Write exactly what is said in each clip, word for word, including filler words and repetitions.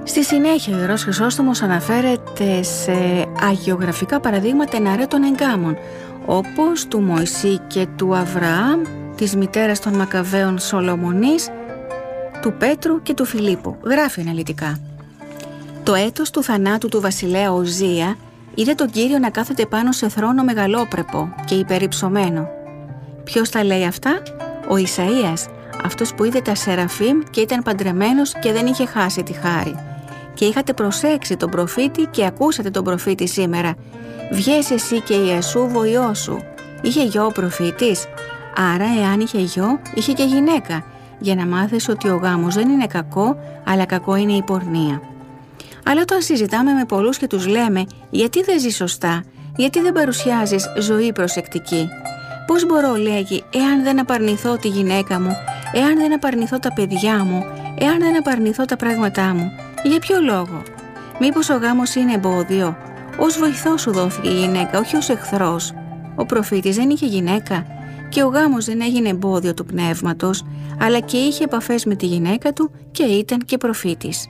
Στη συνέχεια ο Ιερός Χρυσόστομος αναφέρεται σε αγιογραφικά παραδείγματα εναρέτων εγκάμων, όπως του Μωυσή και του Αβραάμ, της μητέρας των Μακαβαίων Σολομονής, του Πέτρου και του Φιλίππου. Γράφει αναλυτικά: το έτος του θανάτου του βασιλέα Οζία είδε τον Κύριο να κάθεται πάνω σε θρόνο μεγαλόπρεπο και υπερυψωμένο. Ποιος τα λέει αυτά? Ο Ισαΐας, αυτός που είδε τα Σεραφείμ και ήταν παντρεμένος και δεν είχε χάσει τη χάρη. Και είχατε προσέξει τον προφήτη και ακούσατε τον προφήτη σήμερα. Βγες εσύ και Ιεσούβ ο ιός σου. Είχε γιο ο προφήτης? Άρα εάν είχε γιο, είχε και γυναίκα, για να μάθεις ότι ο γάμος δεν είναι κακό, αλλά κακό είναι η πορνεία. Αλλά όταν συζητάμε με πολλούς και τους λέμε γιατί δεν ζεις σωστά, γιατί δεν παρουσιάζεις ζωή προσεκτική, πώς μπορώ, λέγει, εάν δεν απαρνηθώ τη γυναίκα μου, εάν δεν απαρνηθώ τα παιδιά μου, εάν δεν απαρνηθώ τα πράγματά μου, για ποιο λόγο? Μήπως ο γάμος είναι εμπόδιο? Ως βοηθός σου δόθηκε η γυναίκα, όχι ως εχθρός. Ο προφήτης δεν είχε γυναίκα και ο γάμος δεν έγινε εμπόδιο του πνεύματος, αλλά και είχε επαφές με τη γυναίκα του και ήταν και προφήτης.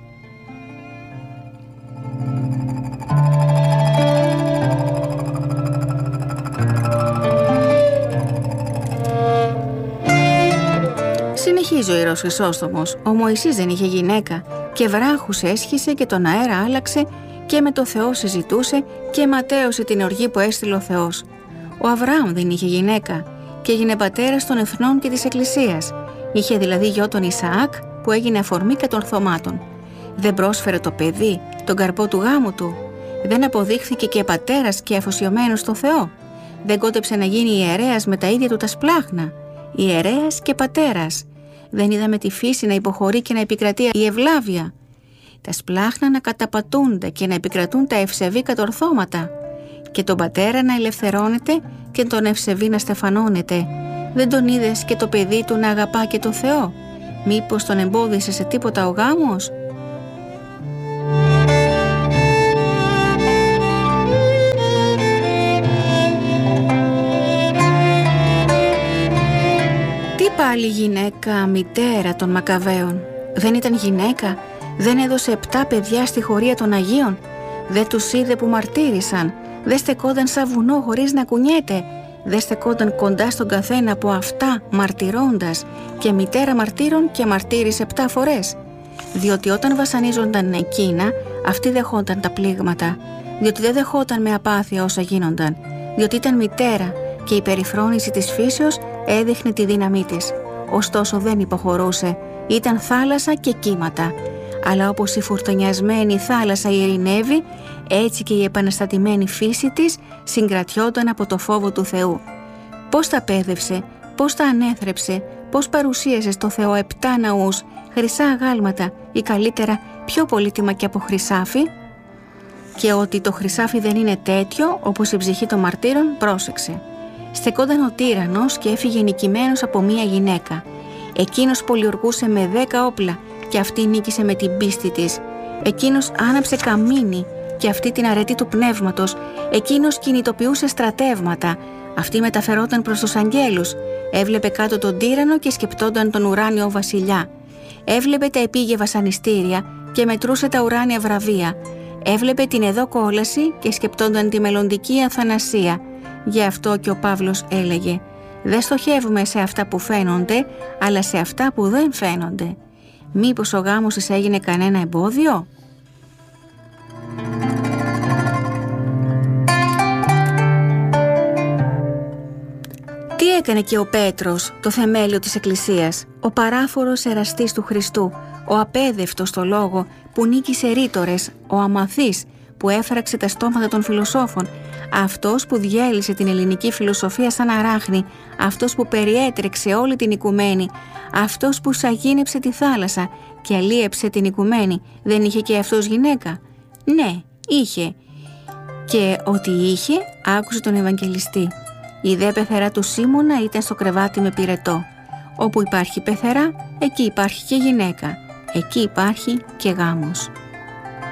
Συνεχίζει ο Ιερός Χρυσόστομος: ο Μωυσής δεν είχε γυναίκα και βράχους έσχισε και τον αέρα άλλαξε και με το Θεό συζητούσε και ματαίωσε την οργή που έστειλε ο Θεός. Ο Αβραάμ δεν είχε γυναίκα και έγινε πατέρας των εθνών και της Εκκλησίας. Είχε δηλαδή γιο τον Ισαάκ που έγινε αφορμή κατορθωμάτων. Δεν πρόσφερε το παιδί, τον καρπό του γάμου του? Δεν αποδείχθηκε και πατέρας και αφοσιωμένος στο Θεό? Δεν κότεψε να γίνει ιερέας με τα ίδια του τα σπλάχνα? Ιερέας και πατέρας. Δεν είδαμε τη φύση να υποχωρεί και να επικρατεί η ευλάβεια? Τα σπλάχνα να καταπατούνται και να επικρατούν τα ευσεβή κατορθώματα? Και τον πατέρα να ελευθερώνεται και τον ευσεβή να στεφανώνεται? Δεν τον είδες και το παιδί του να αγαπά και το Θεό? Μήπως τον εμπόδισε σε τίποτα ο γάμος? Πάλι γυναίκα μητέρα των Μακαβαίων? Δεν ήταν γυναίκα? Δεν έδωσε επτά παιδιά στη χωρία των Αγίων? Δεν τους είδε που μαρτύρησαν? Δεν στεκόταν σαν βουνό χωρίς να κουνιέται? Δεν στεκόταν κοντά στον καθένα από αυτά μαρτυρώντας και μητέρα μαρτύρων και μαρτύρησε επτά φορές? Διότι όταν βασανίζονταν εκείνα, αυτή δεχόταν τα πλήγματα. Διότι δεν δεχόταν με απάθεια όσα γίνονταν. Διότι ήταν μητέρα και η περιφρόνηση της φύσεως έδειχνε τη δύναμή της. Ωστόσο δεν υποχωρούσε. Ήταν θάλασσα και κύματα. Αλλά όπως η φουρτονιασμένη θάλασσα ειρηνεύει, έτσι και η επαναστατημένη φύση της συγκρατιόταν από το φόβο του Θεού. Πώς τα πέδευσε, πώς τα ανέθρεψε, πώς παρουσίασε στο Θεό επτά ναούς, χρυσά αγάλματα ή καλύτερα πιο πολύτιμα και από χρυσάφι? Και ότι το χρυσάφι δεν είναι τέτοιο όπως η ψυχή των μαρτύρων, πρόσεξε. Στεκόταν ο τύραννος και έφυγε νικημένος από μία γυναίκα. Εκείνος πολιορκούσε με δέκα όπλα και αυτή νίκησε με την πίστη της. Εκείνος άναψε καμίνι και αυτή την αρετή του πνεύματος. Εκείνος κινητοποιούσε στρατεύματα. Αυτή μεταφερόταν προς τους αγγέλους. Έβλεπε κάτω τον τύραννο και σκεπτόταν τον ουράνιο βασιλιά. Έβλεπε τα επίγεια βασανιστήρια και μετρούσε τα ουράνια βραβεία. Έβλεπε την εδώ κόλαση και σκεπτόταν τη μελλοντική αθανασία. Γι' αυτό και ο Παύλος έλεγε: δεν στοχεύουμε σε αυτά που φαίνονται, αλλά σε αυτά που δεν φαίνονται. Μήπως ο γάμος της έγινε κανένα εμπόδιο? Τι έκανε και ο Πέτρος, το θεμέλιο της Εκκλησίας, ο παράφορος εραστής του Χριστού, ο απέδευτος στο λόγο που νίκησε ρήτορες, ο αμαθής που έφραξε τα στόματα των φιλοσόφων, αυτός που διέλυσε την ελληνική φιλοσοφία σαν αράχνη, αυτός που περιέτρεξε όλη την οικουμένη, αυτός που σαγίνεψε τη θάλασσα και αλίεψε την οικουμένη, δεν είχε και αυτός γυναίκα? Ναι, είχε. Και ότι είχε, άκουσε τον Ευαγγελιστή. Η δε πεθερά του Σίμωνα ήταν στο κρεβάτι με πυρετό. Όπου υπάρχει πεθερά, εκεί υπάρχει και γυναίκα. Εκεί υπάρχει και γάμος.